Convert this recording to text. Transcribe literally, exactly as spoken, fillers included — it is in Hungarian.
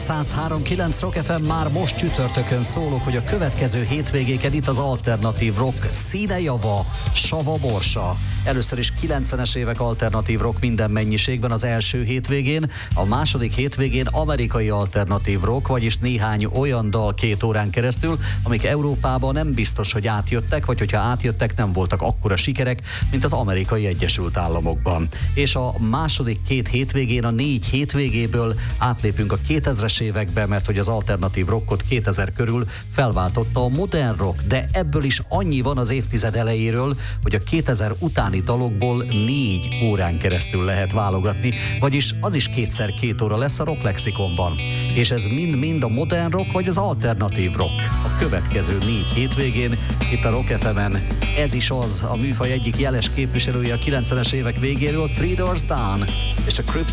száz három kilenc Rock ef em már most csütörtökön szólok, hogy a következő hétvégéken itt az alternatív rock színe java, sava borsa. Először is kilencvenes évek alternatív rock minden mennyiségben az első hétvégén, a második hétvégén amerikai alternatív rock, vagyis néhány olyan dal két órán keresztül, amik Európában nem biztos, hogy átjöttek, vagy hogyha átjöttek, nem voltak akkora sikerek, mint az Amerikai Egyesült Államokban. És a második két hétvégén, a négy hétvégéből átlépünk a kétezres évekbe, mert hogy az alternatív rockot kétezer körül felváltotta a modern rock, de ebből is annyi van az évtized elejéről, hogy a kétezer utáni dalokból négy órán keresztül lehet válogatni, vagyis az is kétszer két óra lesz a Rock Lexikonban. És ez mind-mind a modern rock vagy az alternatív rock. A következő négy hétvégén itt a Rock ef emen ez is az, a műfaj egyik jeles képviselője a kilencvenes évek végéről, Three Doors Down és a Crypt